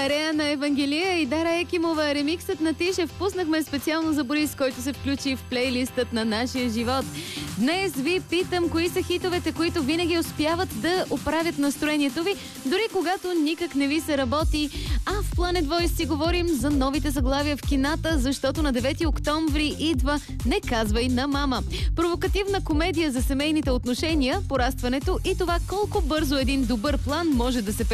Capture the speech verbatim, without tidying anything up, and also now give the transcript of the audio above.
Арея на Евангелия и Дара Екимова. Ремиксът на Тишев пуснахме специално за Борис, който се включи в плейлистът на нашия живот. Днес ви питам, кои са хитовете, които винаги успяват да оправят настроението ви, дори когато никак не ви се работи. А в Planet Voice си говорим за новите заглавия в кината, защото на девети октомври идва "Не казвай на мама". Провокативна комедия за семейните отношения, порастването и това колко бързо един добър план може да се